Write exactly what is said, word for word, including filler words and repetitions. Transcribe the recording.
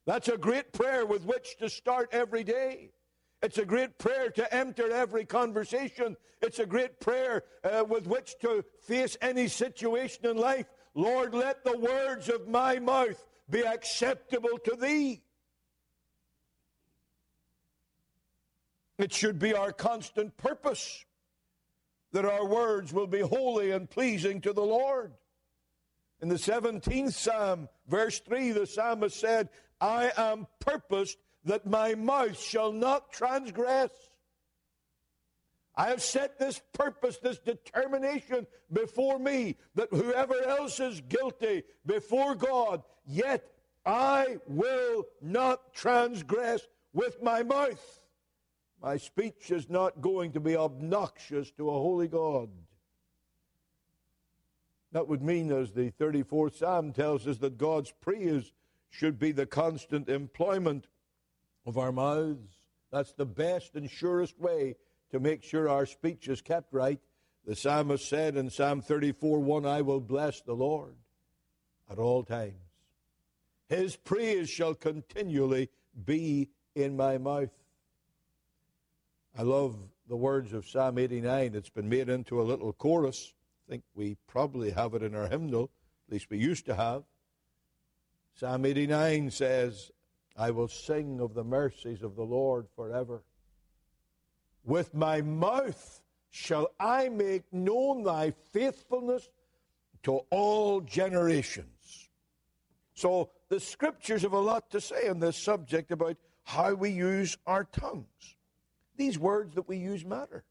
That's a great prayer with which to start every day. It's a great prayer to enter every conversation. It's a great prayer uh, with which to face any situation in life. Lord, let the words of my mouth be acceptable to thee. It should be our constant purpose that our words will be holy and pleasing to the Lord. In the seventeenth Psalm, verse three, the psalmist said, I am purposed that my mouth shall not transgress. I have set this purpose, this determination before me, that whoever else is guilty before God, yet I will not transgress with my mouth. My speech is not going to be obnoxious to a holy God. That would mean, as the thirty-fourth Psalm tells us, that God's praise should be the constant employment of our mouths. That's the best and surest way to make sure our speech is kept right. The psalmist said in Psalm thirty-four one, I will bless the Lord at all times. His praise shall continually be in my mouth. I love the words of Psalm eighty-nine. It's been made into a little chorus. I think we probably have it in our hymnal. At least we used to have. Psalm eighty-nine says, I will sing of the mercies of the Lord forever. With my mouth shall I make known thy faithfulness to all generations. So the Scriptures have a lot to say on this subject about how we use our tongues. These words that we use matter.